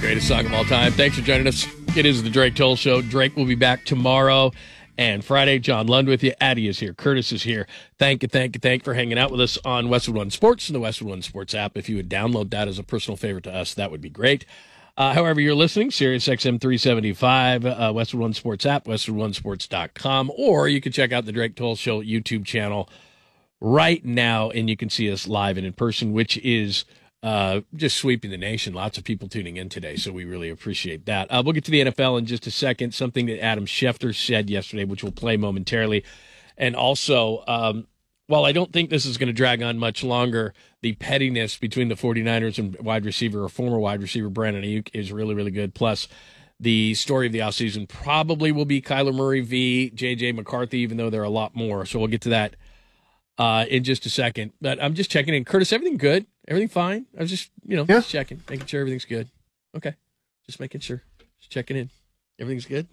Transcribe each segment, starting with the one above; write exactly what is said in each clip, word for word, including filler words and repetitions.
Greatest song of all time. Thanks for joining us. It is the Drake Toll Show. Drake will be back tomorrow and Friday. John Lund with you. Addie is here. Curtis is here. Thank you, thank you, thank you for hanging out with us on Westwood One Sports and the Westwood One Sports app. If you would download that as a personal favorite to us, that would be great. Uh, however you're listening, Sirius X M three seventy-five, uh, Westwood One Sports app, westwood one sports dot com, or you can check out the Drake Toll Show YouTube channel right now, and you can see us live and in person, which is uh, just sweeping the nation. Lots of people tuning in today, so we really appreciate that. Uh, we'll get to the N F L in just a second, something that Adam Schefter said yesterday, which we'll play momentarily. And also, um, while I don't think this is going to drag on much longer, the pettiness between the 49ers and wide receiver, or former wide receiver, Brandon Ayuk, is really, really good. Plus, the story of the offseason probably will be Kyler Murray v. J J. McCarthy, even though there are a lot more. So we'll get to that uh, in just a second. But I'm just checking in. Curtis, everything good? Everything fine? I was just, you know, yeah. just checking, making sure everything's good. Okay. Just making sure. Just checking in. Everything's good?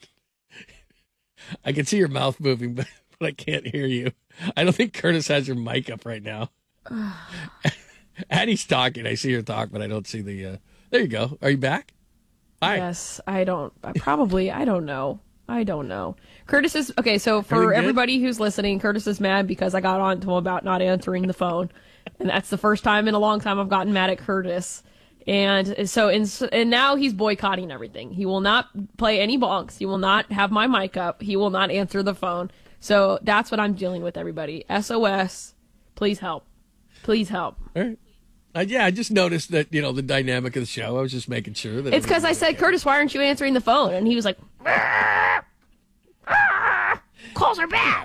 I can see your mouth moving, but, but I can't hear you. I don't think Curtis has your mic up right now. Addie's talking. I see her talk, but I don't see the... Uh... There you go. Are you back? Hi. Yes, I don't... Probably. I don't know. I don't know. Curtis is... Okay, so for everybody who's listening, Curtis is mad because I got on to him about not answering the phone. And that's the first time in a long time I've gotten mad at Curtis. And so, and, and now he's boycotting everything. He will not play any bonks. He will not have my mic up. He will not answer the phone. So that's what I'm dealing with, everybody. S O S, please help. Please help. All right. Uh, yeah, I just noticed that, you know, the dynamic of the show. I was just making sure that... It's because I said, okay. Curtis, why aren't you answering the phone? And he was like, ah, ah, calls are bad.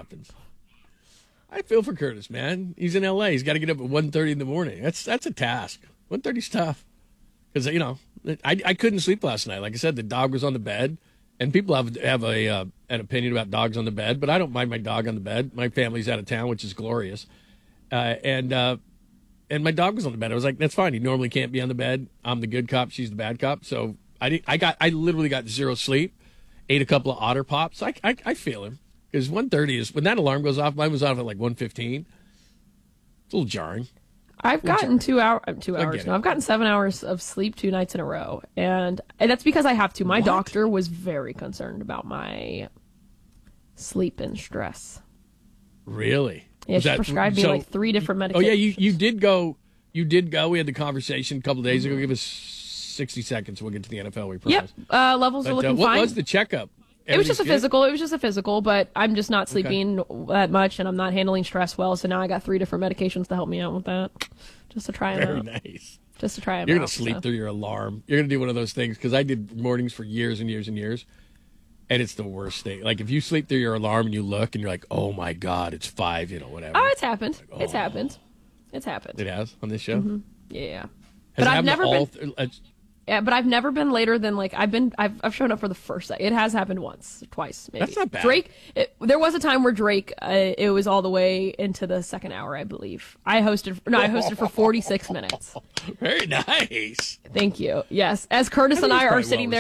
I feel for Curtis, man. He's in L A. He's got to get up at one thirty in the morning. That's that's a task. one thirty's tough. Because, you know, I, I couldn't sleep last night. Like I said, the dog was on the bed. And people have have a uh, an opinion about dogs on the bed, but I don't mind my dog on the bed. My family's out of town, which is glorious. Uh, and uh, and my dog was on the bed. I was like, that's fine. He normally can't be on the bed. I'm the good cop. She's the bad cop. So I did, I got I literally got zero sleep. Ate a couple of Otter Pops. I I, I feel him. Because one thirty is, when that alarm goes off, mine was off at like one fifteen. It's a little jarring. I've gotten two, hour, two hours. No, I've gotten seven hours of sleep two nights in a row. And, and that's because I have to. My what? doctor was very concerned about my sleep and stress. Really? Yeah, she that, prescribed me so, like three different medications. Oh, yeah, you, you did go. You did go. We had the conversation a couple of days mm-hmm. ago. Give us sixty seconds. We'll get to the N F L, we promise. Yep, uh, levels but, are looking uh, what fine. What was the checkup? It was just a good? physical. It was just a physical, but I'm just not sleeping okay. that much, and I'm not handling stress well. So now I got three different medications to help me out with that, just to try them Very out. Very nice. Just to try them You're out. gonna sleep so. through your alarm. You're gonna do one of those things because I did mornings for years and years and years, and it's the worst thing. Like if you sleep through your alarm and you look and you're like, oh my god, it's five, you know, whatever. Oh, it's happened. Like, oh. It's happened. It's happened. It has on this show. Mm-hmm. Yeah. Has but I've never all been. Th- Yeah, but I've never been later than like I've been. I've I've shown up for the first. It has happened once, twice, maybe. That's not bad. Drake. It, there was a time where Drake. Uh, it was all the way into the second hour, I believe. I hosted. No, I hosted for forty-six minutes. Very nice. Thank you. Yes, as Curtis and I are sitting well there.